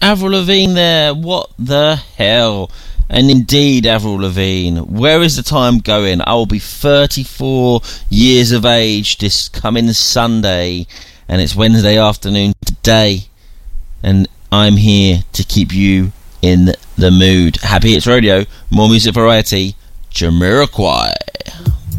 Avril Lavigne there. What the hell? And indeed, Avril Lavigne, where is the time going? I will be 34 years of age this coming Sunday, and it's Wednesday afternoon today, and I'm here to keep you in the mood. Happy Hits Radio, more music variety, Jamiroquai.